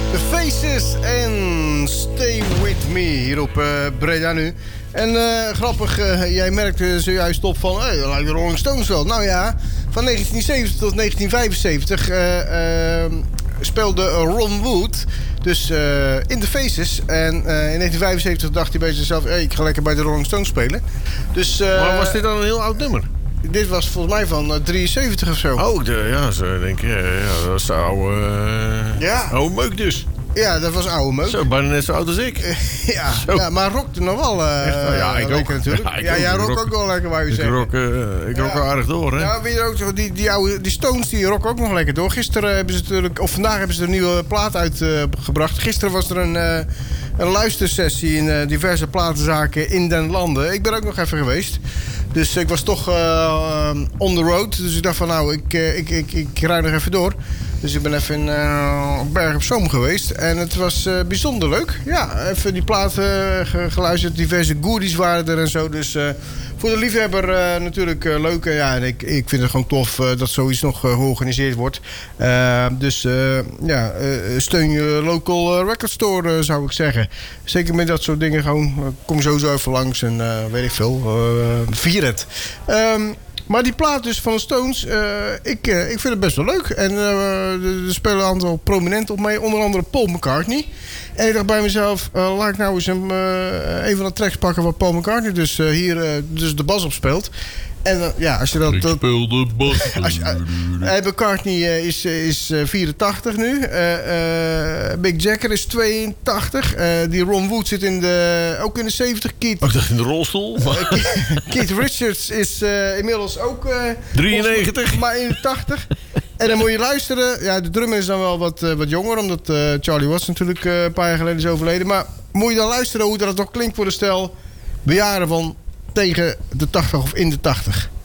The Faces en Stay With Me hier op Breda nu. En grappig, jij merkte zojuist op van, dat lijkt de Rolling Stones wel. Nou ja, van 1970 tot 1975 speelde Ron Wood dus in The Faces. En in 1975 dacht hij bij zichzelf, ik ga lekker bij de Rolling Stones spelen. Dus, maar was dit dan een heel oud nummer? Dit was volgens mij van 73 of zo. Oh, zo denk ik. Ja, dat is oude meuk dus. Ja, dat was oude meuk. Zo, bijna net zo oud als ik. ja, maar rockte nog wel ik lekker ook natuurlijk. Jij rock ook wel lekker, wou je zeggen. Ik rock wel aardig door, hè? Ja, weet je ook, die Stones, die rocken ook nog lekker door. Gisteren hebben ze natuurlijk, of vandaag hebben ze een nieuwe plaat uitgebracht. Gisteren was er een luistersessie in diverse platenzaken in den landen. Ik ben ook nog even geweest. Dus ik was toch on the road. Dus ik dacht van nou, ik rijd nog even door. Dus ik ben even in Berg op Zoom geweest. En het was bijzonder leuk. Ja, even die platen geluisterd. Diverse goodies waren er en zo. Dus voor de liefhebber natuurlijk leuk. Ja, en ik vind het gewoon tof dat zoiets nog georganiseerd wordt. Steun je local record store, zou ik zeggen. Zeker met dat soort dingen gewoon. Kom sowieso even langs en weet ik veel. Vier het. Maar die plaat dus van de Stones, ik vind het best wel leuk. En er spelen een aantal prominenten op mee. Onder andere Paul McCartney. En ik dacht bij mezelf, laat ik nou eens een van de tracks pakken waar Paul McCartney dus hier dus de bas op speelt. En als je dat... Ik speel de bas. McCartney is 84 nu. Mick Jagger is 82. Die Ron Wood zit ook in de 70. Ik dacht in de rolstoel. Keith Richards is inmiddels ook... 93. Maar in de 80. En dan moet je luisteren. Ja, de drummer is dan wel wat jonger. Omdat Charlie Watts natuurlijk een paar jaar geleden is overleden. Maar moet je dan luisteren hoe dat nog klinkt voor de stel bejaarden van tegen de 80 of in de 80.